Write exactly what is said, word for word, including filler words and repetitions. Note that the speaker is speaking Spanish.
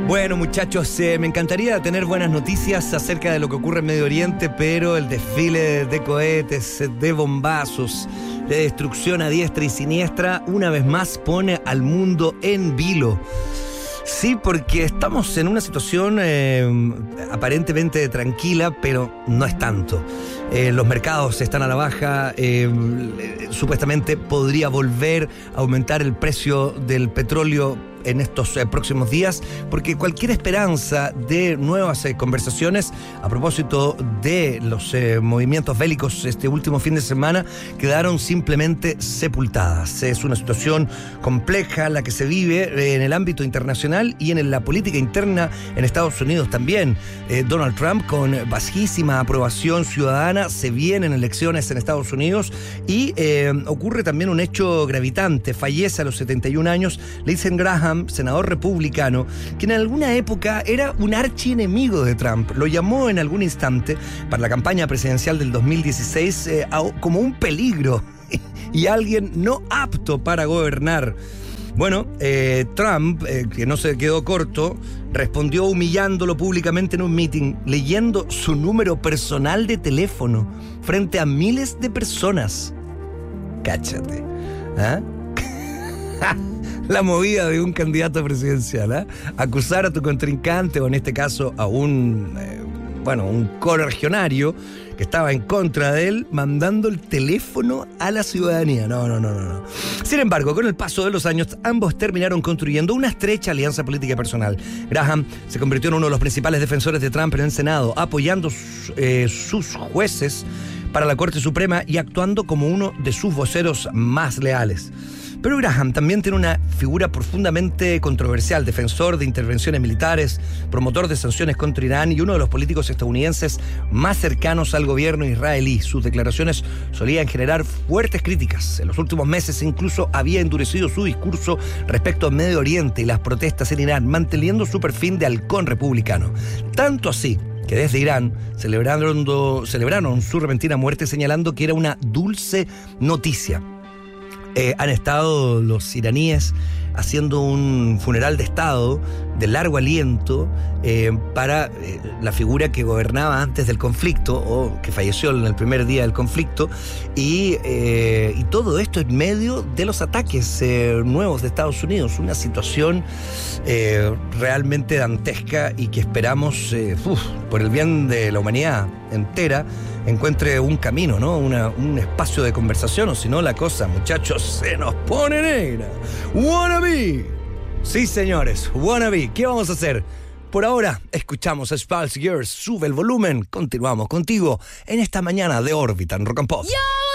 Bueno, muchachos, eh, me encantaría tener buenas noticias acerca de lo que ocurre en Medio Oriente, pero el desfile de cohetes, de bombazos, de destrucción a diestra y siniestra, una vez más pone al mundo en vilo. Sí, porque estamos en una situación eh, aparentemente tranquila, pero no es tanto. Eh, los mercados están a la baja, eh, supuestamente podría volver a aumentar el precio del petróleo en estos eh, próximos días, porque cualquier esperanza de nuevas eh, conversaciones a propósito de los eh, movimientos bélicos este último fin de semana quedaron simplemente sepultadas. Es una situación compleja la que se vive eh, en el ámbito internacional y en la política interna en Estados Unidos también. Eh, Donald Trump, con bajísima aprobación ciudadana, se vienen elecciones en Estados Unidos y eh, ocurre también un hecho gravitante. Fallece a los setenta y un años Lindsey Graham, senador republicano, que en alguna época era un archienemigo de Trump. Lo llamó en algún instante para la campaña presidencial del dos mil dieciséis eh, como un peligro y alguien no apto para gobernar. Bueno, eh, Trump, eh, que no se quedó corto, respondió humillándolo públicamente en un meeting, leyendo su número personal de teléfono frente a miles de personas. Cáchate. ¿Ah? La movida de un candidato presidencial, ¿eh? Acusar a tu contrincante, o en este caso a un, eh, bueno, un correligionario que estaba en contra de él, mandando el teléfono a la ciudadanía. No, no, no, no, no. Sin embargo, con el paso de los años, ambos terminaron construyendo una estrecha alianza política y personal. Graham se convirtió en uno de los principales defensores de Trump en el Senado, apoyando eh, sus jueces para la Corte Suprema y actuando como uno de sus voceros más leales. Pero Graham también tiene una figura profundamente controversial, defensor de intervenciones militares, promotor de sanciones contra Irán y uno de los políticos estadounidenses más cercanos al gobierno israelí. Sus declaraciones solían generar fuertes críticas. En los últimos meses incluso había endurecido su discurso respecto a Medio Oriente y las protestas en Irán, manteniendo su perfil de halcón republicano. Tanto así que desde Irán celebraron, celebraron su repentina muerte, señalando que era una dulce noticia. Eh, han estado los iraníes haciendo un funeral de Estado de largo aliento eh, para eh, la figura que gobernaba antes del conflicto o que falleció en el primer día del conflicto y, eh, y todo esto en medio de los ataques eh, nuevos de Estados Unidos. Una situación eh, realmente dantesca y que esperamos, eh, uf, por el bien de la humanidad entera, encuentre un camino, ¿no? Una, un espacio de conversación, o si no la cosa, muchachos, se nos pone negra. Wannabe. Sí, señores, Wannabe. ¿Qué vamos a hacer? Por ahora, escuchamos a Spice Girls. Sube el volumen. Continuamos contigo en esta mañana de órbita en Rock and Pop. Yo.